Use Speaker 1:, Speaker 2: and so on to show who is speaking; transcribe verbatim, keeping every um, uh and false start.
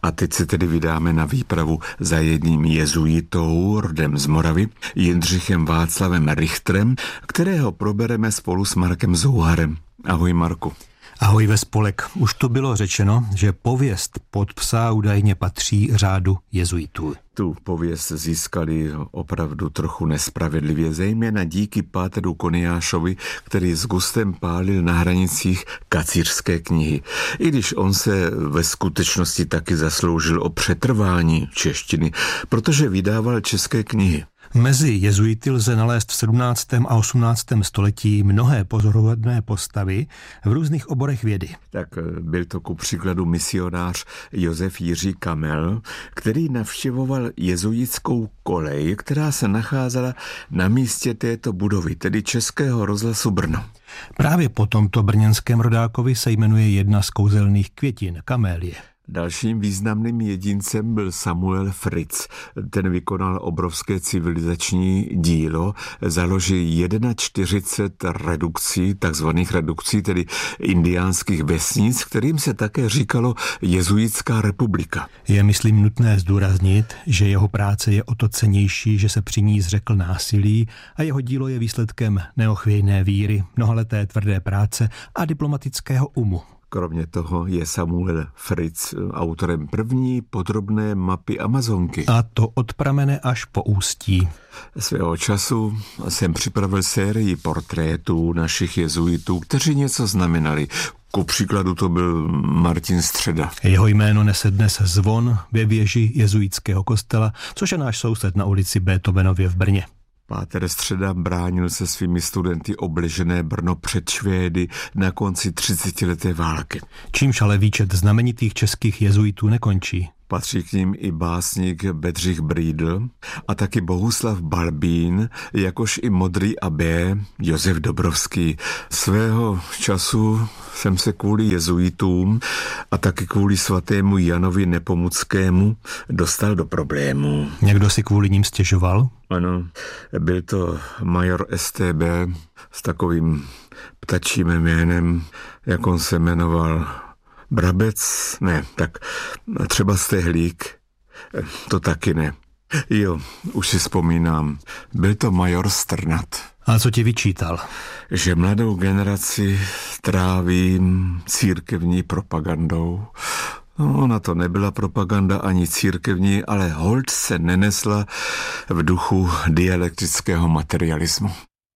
Speaker 1: A teď se tedy vydáme na výpravu za jedním jezuitou, rodem z Moravy, Jindřichem Václavem Richterem, kterého probereme spolu s Markem Zouharem. Ahoj, Marku.
Speaker 2: Ahoj ve spolek. Už to bylo řečeno, že pověst pod psa údajně patří řádu jezuitů.
Speaker 1: Tu pověst získali opravdu trochu nespravedlivě, zejména díky páteru Koniášovi, který s gustem pálil na hranicích kacířské knihy. I když on se ve skutečnosti taky zasloužil o přetrvání češtiny, protože vydával české knihy.
Speaker 2: Mezi jezuity lze nalézt v sedmnáctém a osmnáctém století mnohé pozoruhodné postavy v různých oborech vědy.
Speaker 1: Tak byl to ku příkladu misionář Josef Jiří Kamel, který navštěvoval jezuitskou kolej, která se nacházela na místě této budovy, tedy Českého rozhlasu Brno.
Speaker 2: Právě po tomto brněnském rodákovi se jmenuje jedna z kouzelných květin, kamélie.
Speaker 1: Dalším významným jedincem byl Samuel Fritz. Ten vykonal obrovské civilizační dílo, založil čtyřicet jedna redukcí, takzvaných redukcí, tedy indiánských vesnic, kterým se také říkalo Jezuitská republika.
Speaker 2: Je, myslím, nutné zdůraznit, že jeho práce je o to cennější, že se při ní zřekl násilí a jeho dílo je výsledkem neochvějné víry, mnohaleté tvrdé práce a diplomatického umu.
Speaker 1: Kromě toho je Samuel Fritz autorem první podrobné mapy Amazonky.
Speaker 2: A to od pramene až po ústí.
Speaker 1: Svého času jsem připravil sérii portrétů našich jezuitů, kteří něco znamenali. Ku příkladu to byl Martin Středa.
Speaker 2: Jeho jméno nese dnes zvon ve věži jezuitského kostela, což je náš soused na ulici Beethovenově v Brně.
Speaker 1: Páter Středa bránil se svými studenty obležené Brno před Švédy na konci třicetileté války.
Speaker 2: Čímž ale výčet znamenitých českých jezuitů nekončí.
Speaker 1: Patří k ním i básník Bedřich Brýdl a taky Bohuslav Balbín, jakož i modrý abbé Josef Dobrovský. Svého času jsem se kvůli jezuitům a taky kvůli svatému Janovi Nepomuckému dostal do problémů.
Speaker 2: Někdo si kvůli ním stěžoval?
Speaker 1: Ano, byl to major S T B s takovým ptačím jménem, jak on se jmenoval, Brabec? Ne, tak třeba Stehlík, to taky ne. Jo, už si vzpomínám, byl to major Strnad.
Speaker 2: A co ti vyčítal?
Speaker 1: Že mladou generaci trávím církevní propagandou. No, ona to nebyla propaganda ani církevní, ale holt se nenesla v duchu dialektického materialismu.